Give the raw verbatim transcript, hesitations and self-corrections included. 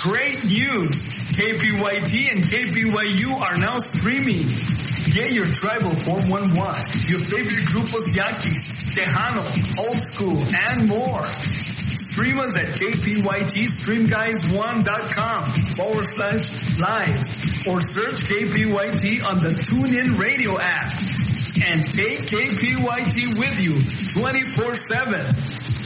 Great news! K P Y T and K P Y U are now streaming. Get your tribal four one one, your favorite grupos Yaquis, Tejano, Old School, and more. Stream us at kpytstreamguys1.com forward slash live or search K P Y T on the TuneIn Radio app. And take K P Y T with you twenty-four seven.